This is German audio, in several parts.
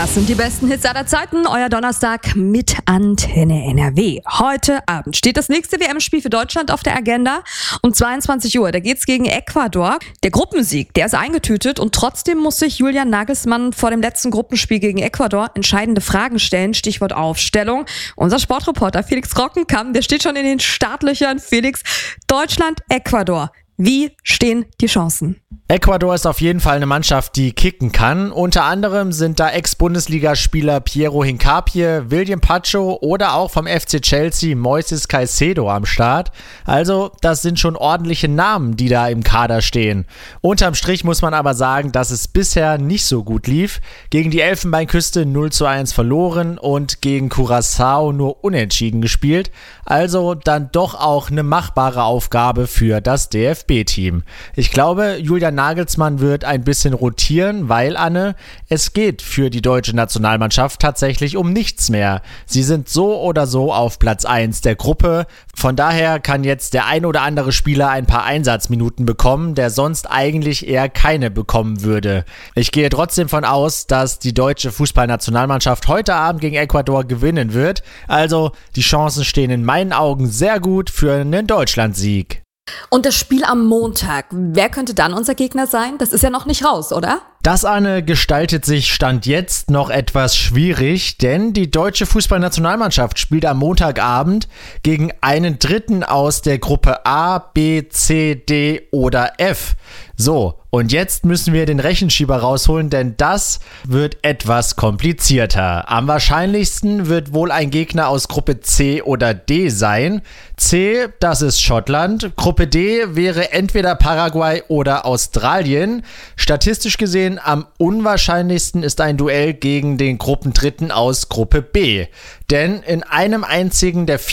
Das sind die besten Hits aller Zeiten. Euer Donnerstag mit Antenne NRW. Heute Abend steht das nächste WM-Spiel für Deutschland auf der Agenda. Um 22 Uhr, da geht's gegen Ecuador. Der Gruppensieg, der ist eingetütet und trotzdem muss sich Julian Nagelsmann vor dem letzten Gruppenspiel gegen Ecuador entscheidende Fragen stellen. Stichwort Aufstellung. Unser Sportreporter Felix Rockenkamp, der steht schon in den Startlöchern. Felix, Deutschland, Ecuador. Wie stehen die Chancen? Ecuador ist auf jeden Fall eine Mannschaft, die kicken kann. Unter anderem sind da Ex-Bundesligaspieler Piero Hincapié, William Pacho oder auch vom FC Chelsea Moises Caicedo am Start. Also das sind schon ordentliche Namen, die da im Kader stehen. Unterm Strich muss man aber sagen, dass es bisher nicht so gut lief. Gegen die Elfenbeinküste 0:1 verloren und gegen Curaçao nur unentschieden gespielt. Also dann doch auch eine machbare Aufgabe für das DFB-Team. Ich glaube, Julian Nagelsmann wird ein bisschen rotieren, weil, Anne, es geht für die deutsche Nationalmannschaft tatsächlich um nichts mehr. Sie sind so oder so auf Platz 1 der Gruppe. Von daher kann jetzt der ein oder andere Spieler ein paar Einsatzminuten bekommen, der sonst eigentlich eher keine bekommen würde. Ich gehe trotzdem von aus, dass die deutsche Fußballnationalmannschaft heute Abend gegen Ecuador gewinnen wird. Also die Chancen stehen in meinen Augen sehr gut für einen Deutschlandsieg. Und das Spiel am Montag, wer könnte dann unser Gegner sein? Das ist ja noch nicht raus, oder? Das, Anne, gestaltet sich Stand jetzt noch etwas schwierig, denn die deutsche Fußballnationalmannschaft spielt am Montagabend gegen einen Dritten aus der Gruppe A, B, C, D oder F. So, und jetzt müssen wir den Rechenschieber rausholen, denn das wird etwas komplizierter. Am wahrscheinlichsten wird wohl ein Gegner aus Gruppe C oder D sein. C, das ist Schottland. Gruppe D wäre entweder Paraguay oder Australien. Statistisch gesehen am unwahrscheinlichsten ist ein Duell gegen den Gruppendritten aus Gruppe B. Denn in einem einzigen der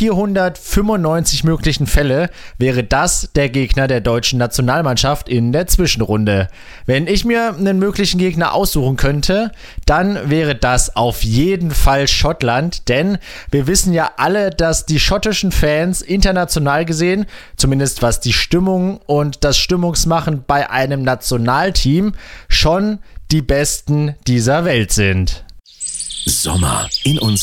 495 möglichen Fälle wäre das der Gegner der deutschen Nationalmannschaft in der Zwischenrunde. Wenn ich mir einen möglichen Gegner aussuchen könnte, dann wäre das auf jeden Fall Schottland, denn wir wissen ja alle, dass die schottischen Fans international gesehen, zumindest was die Stimmung und das Stimmungsmachen bei einem Nationalteam, schon die Besten dieser Welt sind. Sommer in uns